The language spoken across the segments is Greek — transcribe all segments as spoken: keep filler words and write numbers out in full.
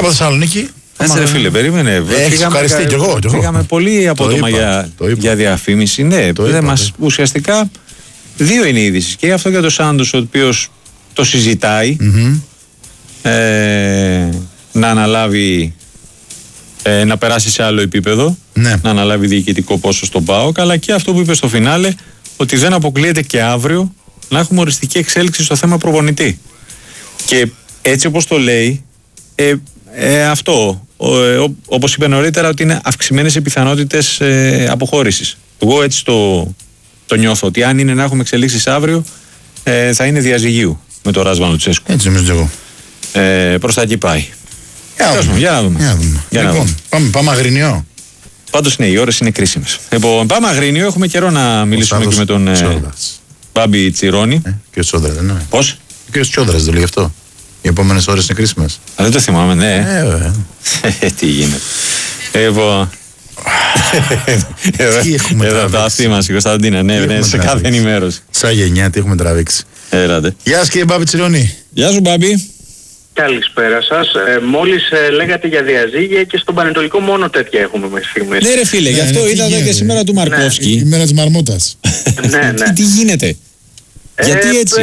Θεσσαλονίκη. Έτσι ρε φίλε, περίμενε. Έχεις ευχαριστεί κι εγώ. Πήγαμε πολύ απότομα για, για διαφήμιση. Ναι, το είπα, μας, ουσιαστικά δύο είναι οι ειδήσεις. Και αυτό για τον Σάντος, ο οποίος το συζητάει mm-hmm. ε, να αναλάβει, ε, να περάσει σε άλλο επίπεδο, ναι. να αναλάβει διοικητικό πόσο στον ΠΑΟΚ, αλλά και αυτό που είπε στο φινάλε, ότι δεν αποκλείεται και αύριο να έχουμε οριστική εξέλιξη στο θέμα προπονητή. Και έτσι όπως το λέει, ε, ε, αυτό, ε, ό, όπως είπε νωρίτερα, ότι είναι αυξημένες οι πιθανότητες ε, αποχώρησης. Εγώ έτσι το, το νιώθω, ότι αν είναι να έχουμε εξελίξεις αύριο, ε, θα είναι διαζυγίου με το Ράσβαν Λουτσέσκου. Έτσι νομίζω εγώ. Ε, προς τα εκεί πάει. Για, δούμε. για να δούμε. Για δούμε. Για λοιπόν, να δούμε. Πάμε, πάμε Αγρινιό. Πάντως ναι, οι ώρες είναι κρίσιμες. Λοιπόν, πάμε Αγρίνιο, έχουμε καιρό να μιλήσουμε και με τον ε, Μπάμπη Τσιρόνι. Ε, και ο Τσιόδρας δεν είναι. Πώς? Και ο Τσιόδρας δεν λέει αυτό. Οι επόμενες ώρες είναι κρίσιμες. Α, δεν το θυμάμαι, ναι. Ε, βέβαια. Τι γίνεται. Λοιπόν. Τι έχουμε εδώ τραβήξει. το αστεί μας η Κωνσταντίνα, ναι, ναι, σε κάθε ενημέρωση. Σαν γενιά, τι έχουμε τραβήξει. Έλατε. Γεια σας κύριε Μπάμπη Τσιρόνι. Γεια σου Μπάμπη. Καλησπέρα σας. Ε, μόλις ε, λέγατε για διαζύγια και στον Πανετολικό μόνο τέτοια έχουμε μέχρι στιγμής. Ναι ρε φίλε, γι' αυτό ναι, είδατε γίνεται. και σήμερα του Μαρκόφσκι. Η μέρα της Μαρμούτας. Ναι, ναι. Τι γίνεται. Γιατί έτσι. Ε,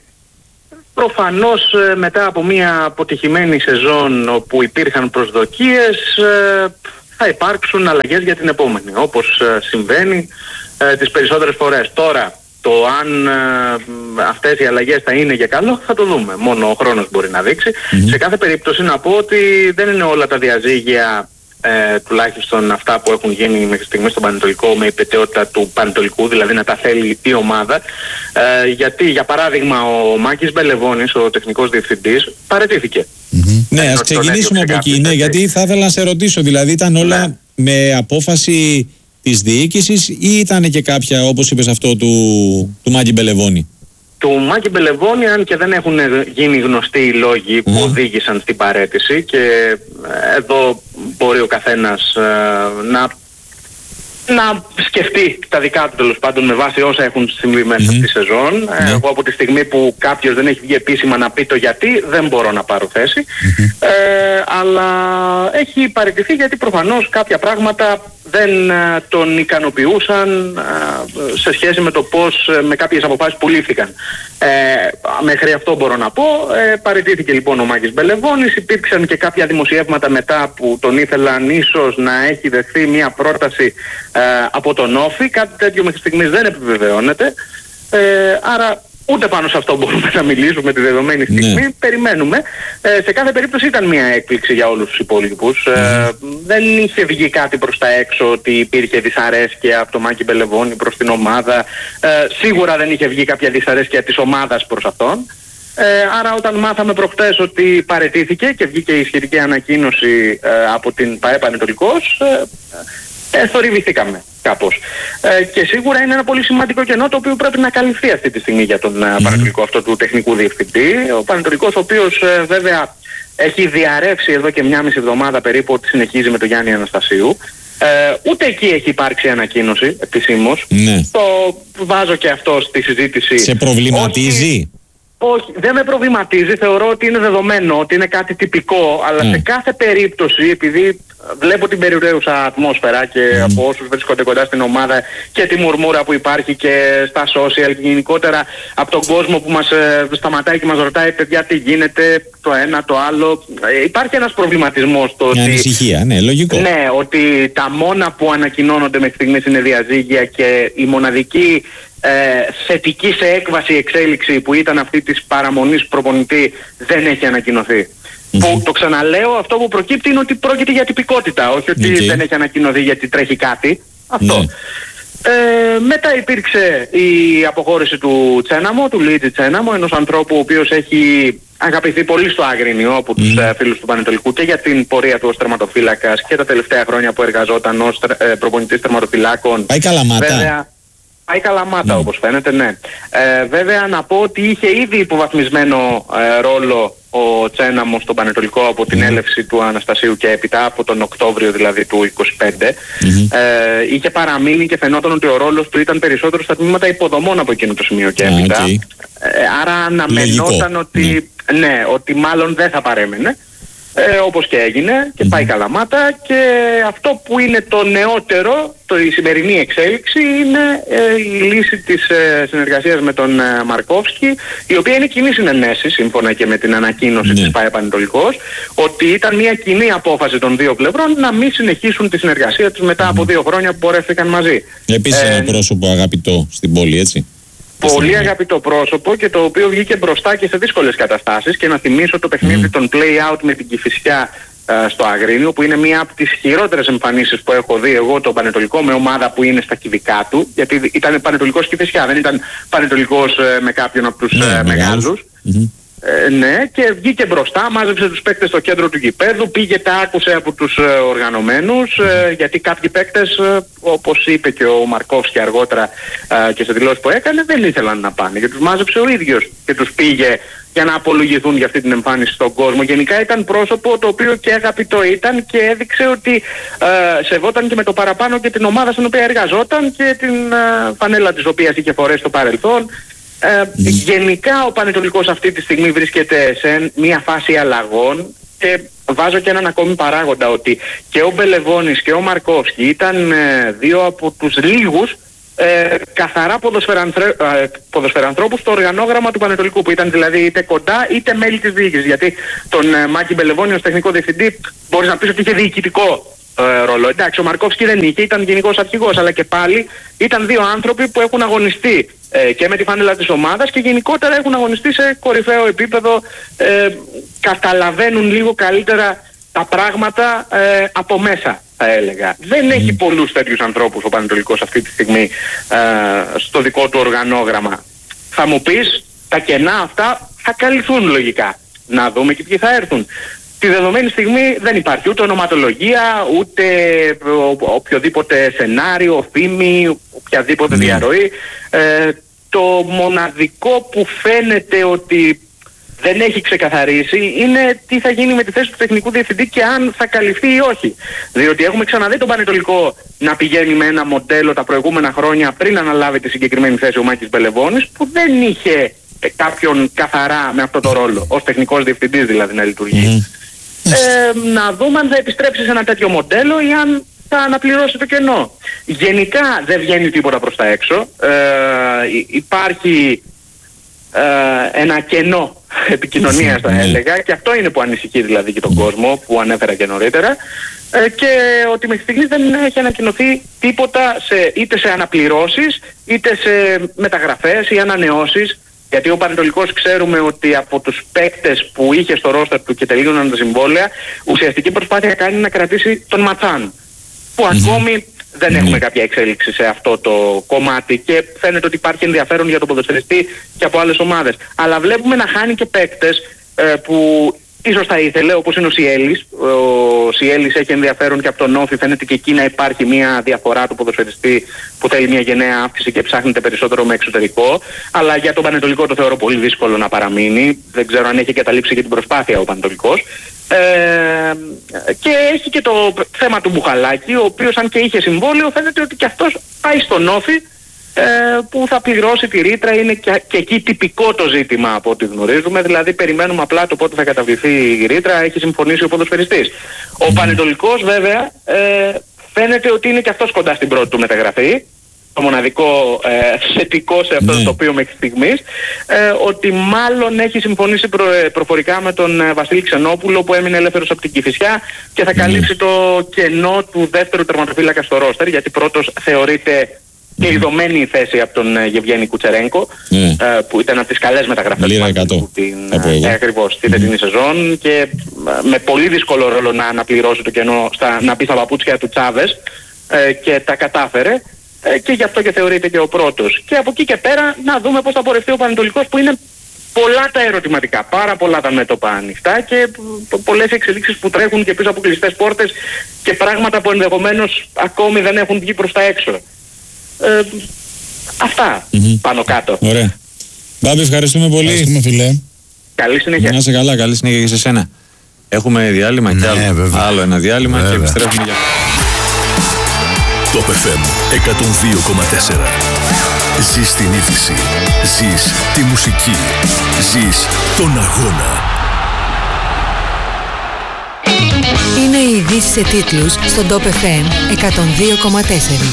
προφανώς ε, μετά από μια αποτυχημένη σεζόν όπου υπήρχαν προσδοκίες, ε, θα υπάρξουν αλλαγές για την επόμενη, όπως ε, συμβαίνει ε, τις περισσότερες φορές. Τώρα, το αν ε, αυτές οι αλλαγές θα είναι για καλό θα το δούμε. Μόνο ο χρόνος μπορεί να δείξει. Mm-hmm. Σε κάθε περίπτωση να πω ότι δεν είναι όλα τα διαζύγια, ε, τουλάχιστον αυτά που έχουν γίνει μέχρι στιγμή στον Πανετολικό, με υπετιότητα του Πανετολικού, δηλαδή να τα θέλει η ομάδα. Ε, γιατί, για παράδειγμα, ο Μάκης Μπελεβώνης, ο τεχνικός διευθυντής, παραιτήθηκε. Mm-hmm. Ναι, ας ξεκινήσουμε από εκεί. Ναι, γιατί θα ήθελα να σε ρωτήσω, δηλαδή ήταν όλα ναι. με απόφαση της διοίκησης ή ήταν και κάποια, όπως είπες αυτό, του, του Μάκη Μπελεβώνη? Του Μάκη Μπελεβώνη, αν και δεν έχουν γίνει γνωστοί οι λόγοι που mm. οδήγησαν στην παραίτηση, και εδώ μπορεί ο καθένας ε, να, να σκεφτεί τα δικά του, τέλος πάντων, με βάση όσα έχουν συμβεί μέσα mm. στη σεζόν. Mm. Εγώ από τη στιγμή που κάποιος δεν έχει βγει επίσημα να πει το γιατί, δεν μπορώ να πάρω θέση. Mm-hmm. Ε, αλλά έχει παραιτηθεί γιατί προφανώς κάποια πράγματα δεν α, τον ικανοποιούσαν α, σε σχέση με το πώς, με κάποιες αποφάσεις που λήφθηκαν. Ε, μέχρι αυτό μπορώ να πω. Ε, παραιτήθηκε λοιπόν ο Μάκης Μπελεβώνης. Υπήρξαν και κάποια δημοσιεύματα μετά που τον ήθελαν ίσως να έχει δεχθεί μια πρόταση α, από τον Όφη. Κάτι τέτοιο μέχρι στιγμής δεν επιβεβαιώνεται. Ε, άρα ούτε πάνω σε αυτό μπορούμε να μιλήσουμε τη δεδομένη στιγμή. Ναι. Περιμένουμε. Ε, σε κάθε περίπτωση ήταν μια έκπληξη για όλους τους υπόλοιπους. Mm-hmm. Ε, δεν είχε βγει κάτι προς τα έξω ότι υπήρχε δυσαρέσκεια από το Μάκη Μπελεβώνη προς την ομάδα. Ε, σίγουρα δεν είχε βγει κάποια δυσαρέσκεια της ομάδας προς αυτόν. Ε, άρα όταν μάθαμε προχτές ότι παραιτήθηκε και βγήκε η σχετική ανακοίνωση ε, από την ΠΑΕ Πανετολικός, ε, Ε, θορυβηθήκαμε κάπως. Ε, και σίγουρα είναι ένα πολύ σημαντικό κενό το οποίο πρέπει να καλυφθεί αυτή τη στιγμή για τον mm-hmm. Πανετολικό αυτό του τεχνικού διευθυντή. Ο Πανετολικός, ο οποίος ε, βέβαια έχει διαρρεύσει εδώ και μια μισή εβδομάδα περίπου ότι συνεχίζει με τον Γιάννη Αναστασίου. Ε, ούτε εκεί έχει υπάρξει ανακοίνωση επισήμως. Mm-hmm. Το βάζω και αυτό στη συζήτηση. Σε προβληματίζει? Όχι, όχι, δεν με προβληματίζει. Θεωρώ ότι είναι δεδομένο, ότι είναι κάτι τυπικό, αλλά mm. σε κάθε περίπτωση, επειδή βλέπω την περιουραίουσα ατμόσφαιρα και mm. από όσους βρίσκονται κοντά στην ομάδα και τη μουρμούρα που υπάρχει και στα social και γενικότερα από τον κόσμο που μας ε, σταματάει και μας ρωτάει παιδιά τι γίνεται, το ένα, το άλλο, ε, υπάρχει ένας προβληματισμός. Το Μια ότι, ανησυχία, ναι, λογικό. Ναι, ότι τα μόνα που ανακοινώνονται μέχρι στιγμής είναι διαζύγια και η μοναδική ε, θετική σε έκβαση εξέλιξη που ήταν αυτή της παραμονής προπονητή δεν έχει ανακοινωθεί. Mm-hmm. Που το ξαναλέω, αυτό που προκύπτει είναι ότι πρόκειται για τυπικότητα, όχι ότι okay. δεν έχει ανακοινωθεί γιατί τρέχει κάτι. Αυτό. Mm. Ε, μετά υπήρξε η αποχώρηση του Τσέναμο, του Λίτζι Τσέναμο, ενός ανθρώπου ο οποίος έχει αγαπηθεί πολύ στο Αγρίνιο από τους mm. ε, φίλους του Πανετολικού και για την πορεία του ως τερματοφύλακας και τα τελευταία χρόνια που εργαζόταν ως ε, προπονητής τερματοφυλάκων. Πάει Καλαμάτα. Βέβαια, πάει Καλαμάτα mm. όπως φαίνεται, ναι. Ε, βέβαια να πω ότι είχε ήδη υποβαθμισμένο ε, ρόλο ο Τσέναμος στον Πανετολικό από την mm. έλευση του Αναστασίου και έπειτα, από τον Οκτώβριο δηλαδή του είκοσι πέντε. Mm-hmm. Ε, είχε παραμείνει και φαινόταν ότι ο ρόλος του ήταν περισσότερο στα τμήματα υποδομών από εκείνο το σημείο και έπειτα. Okay. Ε, άρα αναμενόταν ότι, mm. ναι, ότι μάλλον δεν θα παρέμενε. Ε, όπως και έγινε και πάει Καλαμάτα, και αυτό που είναι το νεότερο, το, η σημερινή εξέλιξη, είναι ε, η λύση της ε, συνεργασίας με τον ε, Μαρκόφσκι, η οποία είναι κοινή συνενέση σύμφωνα και με την ανακοίνωση ναι. της ΠΑΕ Πανετολικός, ότι ήταν μια κοινή απόφαση των δύο πλευρών να μην συνεχίσουν τη συνεργασία τους μετά από δύο χρόνια που πορεύτηκαν μαζί. Επίσης Ε, ένα πρόσωπο αγαπητό στην πόλη, έτσι. Πολύ αγαπητό πρόσωπο, και το οποίο βγήκε μπροστά και σε δύσκολες καταστάσεις. Και να θυμίσω το παιχνίδι Mm. των play-out με την Κηφισιά ε, στο Αγρίνιο, που είναι μία από τις χειρότερες εμφανίσεις που έχω δει εγώ τον Πανετολικό με ομάδα που είναι στα κυβικά του, γιατί ήταν Πανετολικός Κηφισιά, δεν ήταν Πανετολικός ε, με κάποιον από τους Ναι, ε, μεγάλους. Mm-hmm. Ε, ναι, και βγήκε μπροστά, μάζεψε τους παίκτες στο κέντρο του γηπέδου, πήγε, τα άκουσε από τους ε, οργανωμένους, ε, γιατί κάποιοι παίκτες, ε, όπως είπε και ο Μαρκόφσκι αργότερα ε, και σε δηλώσεις που έκανε, δεν ήθελαν να πάνε, και τους μάζεψε ο ίδιος και τους πήγε για να απολογηθούν για αυτή την εμφάνιση στον κόσμο. Γενικά ήταν πρόσωπο το οποίο και αγαπητό ήταν, και έδειξε ότι ε, σεβόταν και με το παραπάνω και την ομάδα στην οποία εργαζόταν και την ε, φανέλα της οποίας είχε φορέσει στο παρελθόν. Ε, mm. Γενικά ο Πανετολικός αυτή τη στιγμή βρίσκεται σε μια φάση αλλαγών, και βάζω και έναν ακόμη παράγοντα, ότι και ο Μπελεβόνης και ο Μαρκόφσκι ήταν ε, δύο από τους λίγους ε, καθαρά ποδοσφαιρανθρέ, ε, ποδοσφαιρανθρώπους στο οργανόγραμμα του Πανετολικού, που ήταν δηλαδή είτε κοντά είτε μέλη της διοίκησης, γιατί τον ε, Μάκη Μπελεβόνη ως τεχνικό διευθυντή μπορείς να πεις ότι είχε διοικητικό Ε, ρόλο. Εντάξει, ο Μαρκόφσκι δεν είχε, ήταν γενικός αρχηγός, αλλά και πάλι ήταν δύο άνθρωποι που έχουν αγωνιστεί ε, και με τη φάνελα της ομάδας, και γενικότερα έχουν αγωνιστεί σε κορυφαίο επίπεδο, ε, καταλαβαίνουν λίγο καλύτερα τα πράγματα ε, από μέσα, θα έλεγα. Δεν έχει πολλούς τέτοιους ανθρώπους ο Πανετολικός αυτή τη στιγμή ε, στο δικό του οργανόγραμμα. Θα μου πεις, τα κενά αυτά θα καλυφθούν λογικά. Να δούμε και ποιοι θα έρθουν. Τη δεδομένη στιγμή δεν υπάρχει ούτε ονοματολογία, ούτε οποιοδήποτε σενάριο, φήμη, οποιαδήποτε διαρροή. Ε, το μοναδικό που φαίνεται ότι δεν έχει ξεκαθαρίσει είναι τι θα γίνει με τη θέση του τεχνικού διευθυντή και αν θα καλυφθεί ή όχι. Διότι έχουμε ξαναδεί τον Πανετολικό να πηγαίνει με ένα μοντέλο τα προηγούμενα χρόνια, πριν αναλάβει τη συγκεκριμένη θέση ο Μάκης Μπελεβόνης, που δεν είχε κάποιον καθαρά με αυτό το ρόλο, ως τεχνικός διευθυντής δηλαδή, να λειτουργεί. Mm. Ε, να δούμε αν θα επιστρέψει σε ένα τέτοιο μοντέλο ή αν θα αναπληρώσει το κενό. Γενικά δεν βγαίνει τίποτα προς τα έξω. Ε, υπάρχει ε, ένα κενό επικοινωνίας, θα έλεγα, και αυτό είναι που ανησυχεί δηλαδή και τον κόσμο, που ανέφερα και νωρίτερα, ε, και ότι μέχρι στιγμής δεν έχει ανακοινωθεί τίποτα σε, είτε σε αναπληρώσεις είτε σε μεταγραφές ή ανανεώσεις. Γιατί ο Πανετολικός ξέρουμε ότι από τους παίκτες που είχε στο ρόστερ του και τελείωναν τα συμβόλαια, ουσιαστική προσπάθεια κάνει να κρατήσει τον Ματσάν, που mm-hmm. ακόμη δεν mm-hmm. έχουμε κάποια εξέλιξη σε αυτό το κομμάτι, και φαίνεται ότι υπάρχει ενδιαφέρον για τον ποδοσφαιριστή και από άλλες ομάδες. Αλλά βλέπουμε να χάνει και παίκτες ε, που ίσως θα ήθελε, όπως είναι ο Σιέλης. Ο Σιέλης έχει ενδιαφέρον και από τον Όφη, φαίνεται και εκεί να υπάρχει μια διαφορά του ποδοσφαιριστή που θέλει μια γενναία αύξηση και ψάχνεται περισσότερο με εξωτερικό. Αλλά για τον Πανετολικό το θεωρώ πολύ δύσκολο να παραμείνει. Δεν ξέρω αν έχει καταλήψει και την προσπάθεια ο Πανετολικός. Ε, και έχει και το θέμα του Μπουχαλάκη, ο οποίος αν και είχε συμβόλαιο, φαίνεται ότι και αυτός πάει στον Όφη, Ε, που θα πληρώσει τη ρήτρα. Είναι και, και εκεί τυπικό το ζήτημα από ό,τι γνωρίζουμε, δηλαδή περιμένουμε απλά το πότε θα καταβληθεί η ρήτρα, έχει συμφωνήσει ο ποδοσφαιριστής. Ο Πανετολικός βέβαια ε, φαίνεται ότι είναι και αυτός κοντά στην πρώτη του μεταγραφή, το μοναδικό ε, θετικό σε αυτό ναι. το οποίο μέχρι στιγμής, ε, ότι μάλλον έχει συμφωνήσει προ, ε, προφορικά με τον ε, Βασίλη Ξενόπουλο, που έμεινε ελεύθερος από την Κηφισιά και θα καλύψει ναι. το κενό του δεύτερου τερματοφύλακα στο ρόστερ, γιατί πρώτος θεωρείται και η δομένη η θέση από τον uh, Γεβγένη Κουτσερένκο, mm. uh, που ήταν από τις καλές μεταγραφές του την uh, ακριβώς στη φετινή mm. σεζόν, και uh, με πολύ δύσκολο ρόλο να αναπληρώσει το κενό, στα, να μπει στα παπούτσια του Τσάβες, uh, και τα κατάφερε, uh, και γι' αυτό και θεωρείται και ο πρώτος. Και από εκεί και πέρα να δούμε πώς θα πορευτεί ο Πανετολικός, που είναι πολλά τα ερωτηματικά, πάρα πολλά τα μέτωπα ανοιχτά και πολλές εξελίξεις που τρέχουν και πίσω από κλειστές πόρτες και πράγματα που ενδεχομένως ακόμη δεν έχουν βγει προς τα έξω. Ε, αυτά mm-hmm. πάνω κάτω. Ωραία. Μπάμπη, ευχαριστούμε πολύ. Ευχαριστούμε, φίλε. Καλή συνέχεια. Να είσαι καλά, καλή συνέχεια και σε σένα. Έχουμε διάλειμμα ναι, και άλλο. Βέβαια. Άλλο ένα διάλειμμα βέβαια. Και επιστρέφουμε για... Top εφ εμ εκατόν δύο κόμμα τέσσερα. Ζεις την είδηση. Ζεις τη μουσική. Ζεις τον αγώνα. Είναι οι ειδήσεις σε τίτλους στον Top εφ εμ εκατόν δύο κόμμα τέσσερα.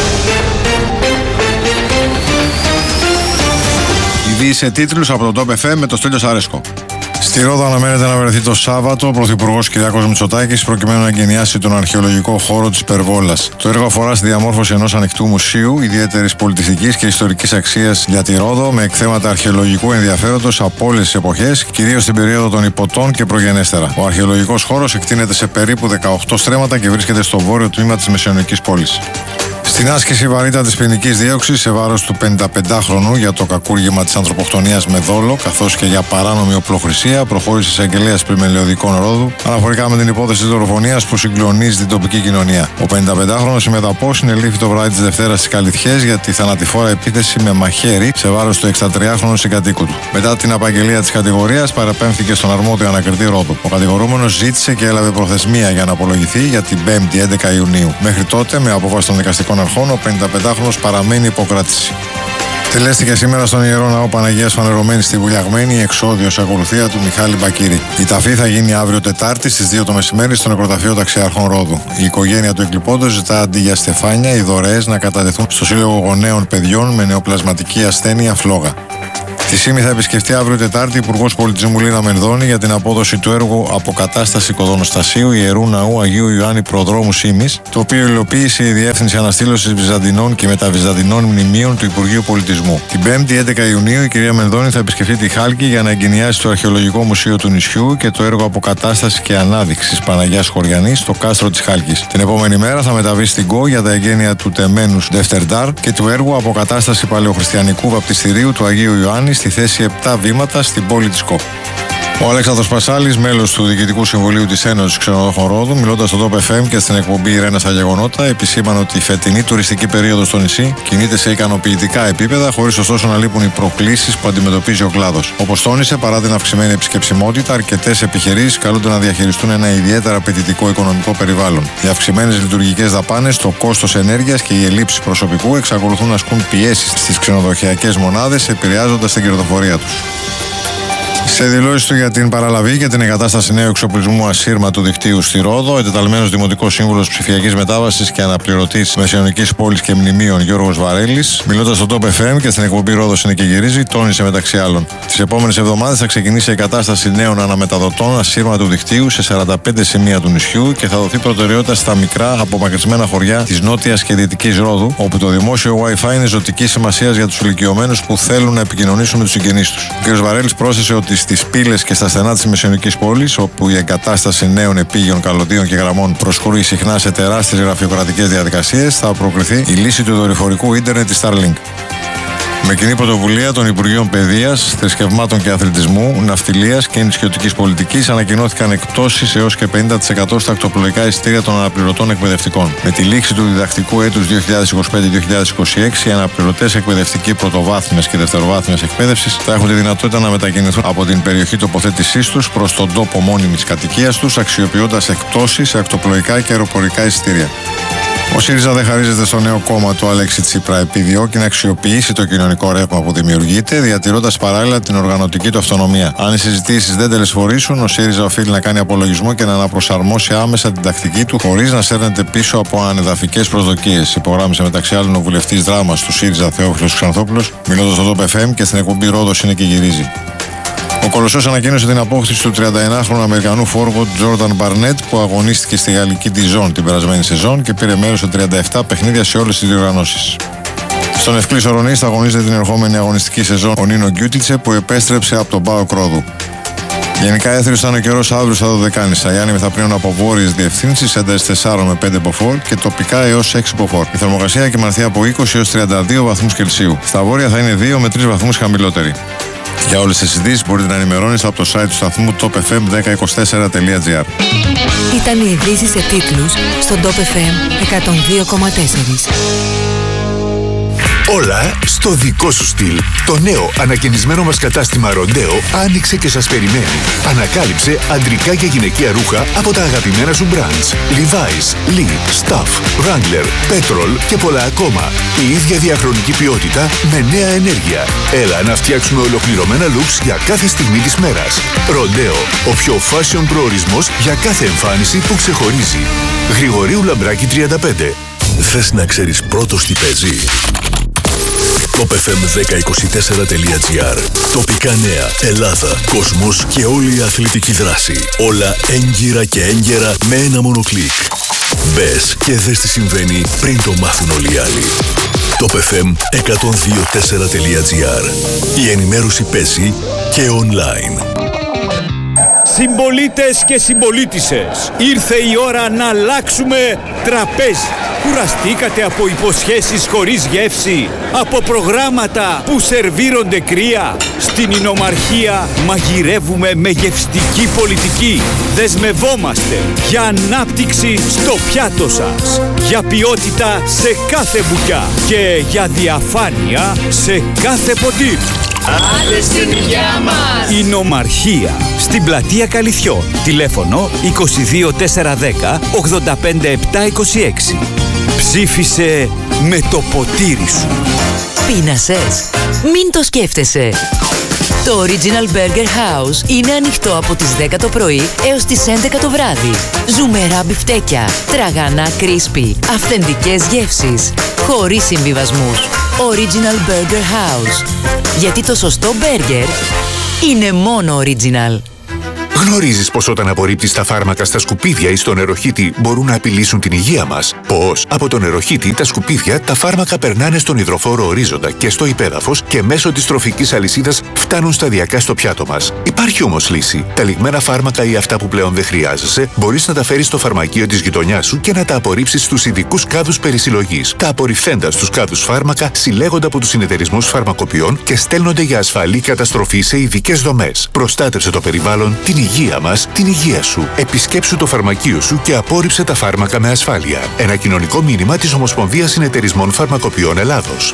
Ειδήσεις σε τίτλους από τον Top εφ εμ με το Στέλιο Σαρέσκο. Στη Ρόδο αναμένεται να βρεθεί το Σάββατο ο Πρωθυπουργός Κυριάκος Μητσοτάκης προκειμένου να εγκαινιάσει τον αρχαιολογικό χώρο της Υπερβόλας. Το έργο αφορά στη διαμόρφωση ενός ανοιχτού μουσείου ιδιαίτερης πολιτιστικής και ιστορικής αξίας για τη Ρόδο, με εκθέματα αρχαιολογικού ενδιαφέροντος από όλες τις εποχές, κυρίως στην περίοδο των Ιππωτών και προγενέστερα. Ο αρχαιολογικός χώρος εκτείνεται σε περίπου δεκαοκτώ στρέμματα και βρίσκεται στο βόρειο τμήμα της μεσαιωνικής πόλης. Στην άσκηση βαρύτατης ποινικής δίωξης σε βάρος του πενηνταπεντάχρονου για το κακούργημα της ανθρωποκτονίας με δόλο, καθώς και για παράνομη οπλοχρησία, προχώρησε εισαγγελέας Πλημελαιωδικών Ρόδου αναφορικά με την υπόθεση της δολοφονίας που συγκλονίζει την τοπική κοινωνία. Ο πενηνταπεντάχρονος συμμεταπώς συνελήφθη το βράδυ της Δευτέρας στις Καλυθιές για τη θανατηφόρα επίθεση με μαχαίρι σε βάρος του εξηντατριάχρονου συγκατοίκου του. Μετά την απαγγελία της κατηγορίας, παραπέμφθηκε στον αρμόδιο ανακριτή Ρόδου. Ο κατηγορούμενος ζήτησε και έλαβε προθεσμία για να απολογηθεί για την πέμπτη έντεκα Ιουνίου. Μέχρι τότε, με απόφαση των δικαστικών αρχών, ο πενηνταπεντάχρονος παραμένει υποκράτηση. Τελέστηκε σήμερα στον Ιερό Ναό Παναγίας Φανερωμένης στη Βουλιαγμένη η εξόδιος ακολουθία του Μιχάλη Μπακύρη. Η ταφή θα γίνει αύριο Τετάρτη στις δύο το μεσημέρι στο νεκροταφείο Ταξιάρχων Ρόδου. Η οικογένεια του εκλειπώντος ζητά αντί για στεφάνια οι δωρεές να κατατεθούν στο Σύλλογο Γονέων Παιδιών με νεοπλασματική ασθένεια φλόγα. Τη ΣΥΜΗ θα επισκεφτεί αύριο Τετάρτη Υπουργός Πολιτισμού Λίνα Μενδώνη για την απόδοση του έργου Αποκατάσταση Οικοδονοστασίου Ιερού Ναού Αγίου Ιωάννη Προδρόμου ΣΥΜΗς, το οποίο υλοποίησε η Διεύθυνση Αναστήλωσης Βυζαντινών και Μεταβυζαντινών Μνημείων του Υπουργείου Πολιτισμού. Την πέμπτη έντεκα Ιουνίου η κυρία Μενδώνη θα επισκεφτεί τη Χάλκη για να εγκαινιάσει το Αρχαιολογικό Μουσείο του νησιού και το έργο Αποκατάσταση και Ανάδειξη Παναγιάς Χωριανής στο κάστρο της Χάλκης. Την επόμενη μέρα θα μεταβεί στην ΚΟ για τα εγγένεια του τεμένους Δευτερντάρ και του έργου Αποκατάσταση Παλαιοχριστιανικού Βαπτιστηρίου του Αγίου Ιωάννη στη θέση επτά βήματα στην πόλη της ΚΟ. Ο Αλέξανδρος Πασάλης, μέλος του Διοικητικού Συμβουλίου της Ένωσης Ξενοδόχων Ρόδου, μιλώντας στο Top εφ εμ και στην εκπομπή Ιρένα στα Γεγονότα, επισήμανε ότι η φετινή τουριστική περίοδος στο νησί κινείται σε ικανοποιητικά επίπεδα, χωρίς ωστόσο να λείπουν οι προκλήσεις που αντιμετωπίζει ο κλάδος. Όπως τόνισε, παρά την αυξημένη επισκεψιμότητα, αρκετές επιχειρήσεις καλούνται να διαχειριστούν ένα ιδιαίτερα απαιτητικό οικονομικό περιβάλλον. Οι αυξημένες λειτουργικές δαπάνες, το κόστος ενέργειας και η ελλείψη προσωπικού εξακολουθούν να ασκούν πιέσεις στις ξενοδοχειακές μονάδες, επηρεάζοντας την κερδοφορία τους. Σε δηλώσεις του για την παραλαβή και την εγκατάσταση νέου εξοπλισμού ασύρματου δικτύου στη Ρόδο, εντεταλμένος Δημοτικός Σύμβουλος Ψηφιακής Μετάβασης και Αναπληρωτής Μεσαιωνικής Πόλης και Μνημείων Γιώργος Βαρέλης, μιλώντας στο Top εφ εμ και στην εκπομπή Ρόδος είναι και γυρίζει, τόνισε μεταξύ άλλων: τις επόμενες εβδομάδες θα ξεκινήσει η εγκατάσταση νέων αναμεταδοτών ασύρματου δικτύου σε σαράντα πέντε σημεία του νησιού και θα δοθεί προτεραιότητα στα μικρά απομακρυσμένα χωριά της νότιας και δυτικής Ρόδου, όπου το δημόσιο Wi-Fi είναι ζωτική σημασία για τους ηλικιωμένους που θέλουν να επικοινωνήσουν με τους συγγενείς τους. Ο κ. Βαρέλης πρόσθεσε ότι στις πύλες και στα στενά της μεσαιωνικής πόλης, όπου η εγκατάσταση νέων επίγειων καλωδίων και γραμμών προσχωρεί συχνά σε τεράστιες γραφειοκρατικές διαδικασίες, θα προκριθεί η λύση του δορυφορικού ίντερνετ της Starlink. Με κοινή πρωτοβουλία των Υπουργείων Παιδείας, Θρησκευμάτων και Αθλητισμού, Ναυτιλίας και Νησιωτικής Πολιτικής ανακοινώθηκαν εκπτώσεις έως και πενήντα τοις εκατό στα ακτοπλοϊκά εισιτήρια των αναπληρωτών εκπαιδευτικών. Με τη λήξη του διδακτικού έτους δύο χιλιάδες είκοσι πέντε δύο χιλιάδες είκοσι έξι, οι αναπληρωτές εκπαιδευτικοί πρωτοβάθμιας και δευτεροβάθμιας εκπαίδευσης θα έχουν τη δυνατότητα να μετακινηθούν από την περιοχή τοποθέτησής τους προς τον τόπο μόνιμης κατοικίας τους, αξιοποιώντας εκπτώσεις σε ακτοπλοϊκά και αεροπορικά εισιτήρια. Ο ΣΥΡΙΖΑ δεν χαρίζεται στο νέο κόμμα του Αλέξη Τσίπρα, επιδιώκει να αξιοποιήσει το κοινωνικό ρεύμα που δημιουργείται, διατηρώντας παράλληλα την οργανωτική του αυτονομία. Αν οι συζητήσεις δεν τελεσφορήσουν, ο ΣΥΡΙΖΑ οφείλει να κάνει απολογισμό και να αναπροσαρμόσει άμεσα την τακτική του, χωρίς να σέρνεται πίσω από ανεδαφικές προσδοκίες. Υπογράμμισε μεταξύ άλλων ο βουλευτής Δράμας του ΣΥΡΙΖΑ Θεόφιλος Ξανθόπουλος, μιλώντας στο Top εφ εμ και στην εκπομπή Ρόδος είναι και γυρίζει. Ο Κολοσσός ανακοίνωσε την απόκτηση του τριανταενάχρονου Αμερικανού φόρβαρντ Τζόρνταν Μπαρνέτ, που αγωνίστηκε στη γαλλική Dijon την περασμένη σεζόν και πήρε μέρος σε τριάντα επτά παιχνίδια σε όλες τις διοργανώσεις. Στον Ευκλή Ορονής θα αγωνίζεται την ερχόμενη αγωνιστική σεζόν ο Νίνο Γκιούτιτσε, που επέστρεψε από τον ΠΑΟΚ Ρόδου. Γενικά έθριος θα είναι ο καιρός αύριο στα Δωδεκάνησα. Οι άνεμοι θα πλέουν από βόρειες διευθύνσεις, ένταση τέσσερα με πέντε μποφόρ και τοπικά έως έξι μποφόρ. Η θερμοκρασία κοιμανθεί από είκοσι έως τριάντα δύο βαθμούς Κελσίου. Στα βόρεια θα είναι δύο με τρεις βαθμούς χαμηλότερη. Για όλες τις ειδήσεις μπορείτε να ενημερώνεστε από το site του σταθμού top f m δέκα είκοσι τέσσερα τελεία gr. Ήταν οι ειδήσεις σε τίτλους στον Top εφ εμ εκατόν δύο κόμμα τέσσερα. Όλα στο δικό σου στυλ. Το νέο ανακαινισμένο μας κατάστημα Ροντέο άνοιξε και σας περιμένει. Ανακάλυψε αντρικά και γυναικεία ρούχα από τα αγαπημένα σου brands. Levi's, Lee, Stuff, Wrangler, Petrol και πολλά ακόμα. Η ίδια διαχρονική ποιότητα με νέα ενέργεια. Έλα να φτιάξουμε ολοκληρωμένα looks για κάθε στιγμή της μέρας. Ροντέο, ο πιο fashion προορισμός για κάθε εμφάνιση που ξεχωρίζει. Γρηγορίου Λαμπράκη τριάντα πέντε. Θες να ξέρεις πρώτος τι παίζει? top εφ εμ δέκα είκοσι τέσσερα τελεία τζι άρ. Τοπικά νέα, Ελλάδα, κόσμος και όλη η αθλητική δράση. Όλα έγκυρα και έγκαιρα με ένα μόνο κλικ. Μπες και δες τι συμβαίνει πριν το μάθουν όλοι οι άλλοι. top εφ εμ εκατόν δύο τέσσερα τελεία τζι άρ. Η ενημέρωση παίζει και online. Συμπολίτες και συμπολίτισσες, ήρθε η ώρα να αλλάξουμε τραπέζι. Κουραστήκατε από υποσχέσεις χωρίς γεύση, από προγράμματα που σερβίρονται κρύα? Στην Ινομαρχία μαγειρεύουμε με γευστική πολιτική. Δεσμευόμαστε για ανάπτυξη στο πιάτο σας, για ποιότητα σε κάθε μπουκιά και για διαφάνεια σε κάθε ποτήρι. Άντε στην υγειά μας! Ινομαρχία, στην πλατεία Καλυθιών. Τηλέφωνο είκοσι δύο τετρακόσια δέκα ογδόντα πέντε επτακόσια είκοσι έξι. Ψήφισε με το ποτήρι σου. Πείνασες? Μην το σκέφτεσαι. Το Original Burger House είναι ανοιχτό από τις δέκα το πρωί έως τις έντεκα το βράδυ. Ζουμερά μπιφτέκια, τραγανά κρίσπι, αυθεντικές γεύσεις, χωρίς συμβιβασμούς. Original Burger House. Γιατί το σωστό μπέργκερ είναι μόνο original. Γνωρίζεις πως όταν απορρίπτεις τα φάρμακα στα σκουπίδια ή στο νεροχύτη μπορούν να απειλήσουν την υγεία μας? Πως από το νεροχύτη τα σκουπίδια τα φάρμακα περνάνε στον υδροφόρο ορίζοντα και στο υπέδαφος και μέσω της τροφικής αλυσίδας φτάνουν σταδιακά στο πιάτο μας. Υπάρχει όμως λύση. Τα λιγμένα φάρμακα ή αυτά που πλέον δεν χρειάζεσαι μπορείς να τα φέρεις στο φαρμακείο της γειτονιάς σου και να τα απορρίψεις στους ειδικούς κάδους περισυλλογής. Τα απορριφθέντα στους κάδους φάρμακα συλλέγονται από τους συνεταιρισμούς φαρμακοποιών και στέλνονται για ασφαλή καταστροφή σε ειδικές δομές. Προστάτευσε το περιβάλλον, την υγεία μας, την υγεία σου. Επισκέψου το φαρμακείο σου και απόρριψε τα φάρμακα με ασφάλεια. Ένα κοινωνικό μήνυμα της Ομοσπονδίας Συνεταιρισμών Φαρμακοποιών Ελλάδος.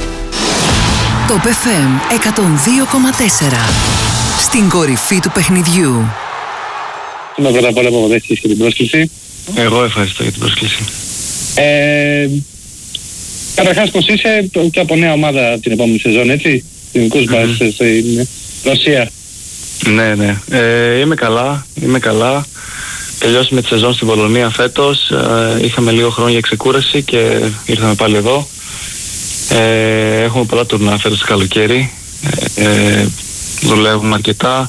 top εφ εμ εκατόν δύο κόμμα τέσσερα. Στην κορυφή του παιχνιδιού. Είμαι πρώτα απ' όλα που αποδέχτηκες και την πρόσκληση. Εγώ ευχαριστώ για την πρόσκληση. Ε, καταρχάς πως είσαι και από νέα ομάδα την επόμενη σεζόν, έτσι? Τιμικούς μπας στην Ρωσία. Ναι, ναι. Ε, είμαι καλά, είμαι καλά. Τελειώσαμε τη σεζόν στην Πολωνία φέτος. Ε, είχαμε λίγο χρόνο για ξεκούραση και ήρθαμε πάλι εδώ. Ε, έχουμε πολλά τουρνά φέτος το καλοκαίρι. Ε, ε, δουλεύουμε αρκετά.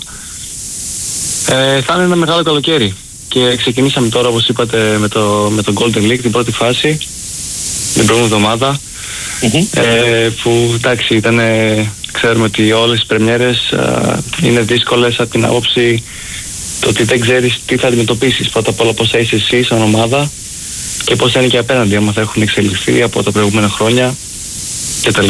Ε, θα είναι ένα μεγάλο καλοκαίρι. Και ξεκινήσαμε τώρα, όπως είπατε, με το, με το Golden League, την πρώτη φάση, την προηγούμενη εβδομάδα. Mm-hmm. Ε, που εντάξει ήταν, ξέρουμε ότι όλες οι πρεμιέρες α, είναι δύσκολες από την άποψη το ότι δεν ξέρεις τι θα αντιμετωπίσεις. Πρώτα απ' όλα πώς θα είσαι εσύ σαν ομάδα και πώς θα είναι και απέναντι, άμα θα έχουν εξελιχθεί από τα προηγούμενα χρόνια κτλ.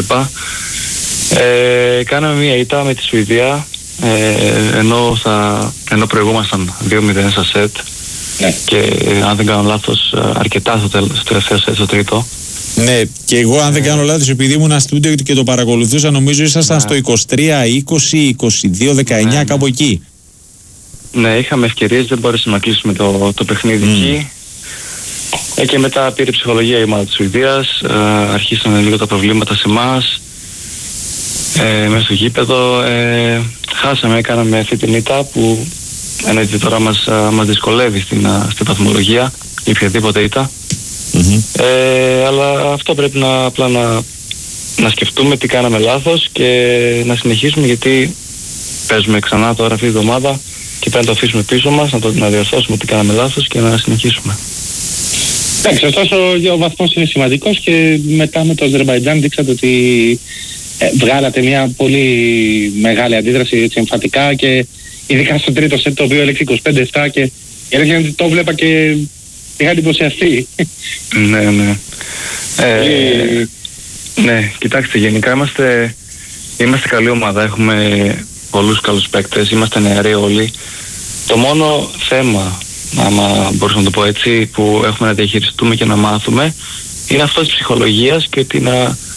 Ε, κάναμε μια ήττα με τη Σουηδία, ε, ενώ, θα, ενώ προηγούμασταν δύο μηδέν στα σετ. Ναι. Και ε, αν δεν κάνω λάθος αρκετά στο, τέλ, στο τελευταίο σετ, στο τρίτο. Ναι, και εγώ αν δεν κάνω λάθος, επειδή ήμουν στούντιο και το παρακολουθούσα, νομίζω ήσασταν ναι. στο είκοσι τρία είκοσι, είκοσι δύο δεκαεννιά, ναι, κάπου εκεί. Ναι, είχαμε ευκαιρίες, δεν μπορέσαμε να κλείσουμε το, το παιχνίδι mm. εκεί. Ε, και μετά πήρε ψυχολογία η ομάδα της Σουηδίας, ε, αρχίσανε λίγο τα προβλήματα σε εμάς, ε, μέσα στο γήπεδο. Ε, χάσαμε, κάναμε αυτή την ήττα που εννοείται τώρα μας, μας δυσκολεύει στην, στην βαθμολογία ή οποιαδήποτε ήττα. Mm-hmm. Ε, αλλά αυτό πρέπει να, απλά να, να σκεφτούμε τι κάναμε λάθος και να συνεχίσουμε, γιατί παίζουμε ξανά τώρα αυτή τη εβδομάδα και πρέπει να το αφήσουμε πίσω μας, να, το, να διορθώσουμε τι κάναμε λάθος και να συνεχίσουμε. Εντάξει, ωστόσο ο βαθμός είναι σημαντικός και μετά με το Αζερμπαϊτζάν δείξατε ότι ε, βγάλατε μια πολύ μεγάλη αντίδραση, έτσι, εμφατικά, και ειδικά στο τρίτο σετ, το οποίο έλεξε είκοσι πέντε επτά, και η αλήθεια είναι ότι το βλέπα και είχα εντυπωσιαστεί. Ναι, ναι. Ε, ναι, κοιτάξτε, γενικά είμαστε, είμαστε καλή ομάδα, έχουμε πολλούς καλούς παίκτες, είμαστε νεαροί όλοι. Το μόνο θέμα, άμα μπορούσα να το πω έτσι, που έχουμε να διαχειριστούμε και να μάθουμε, είναι αυτό της ψυχολογίας και ότι να,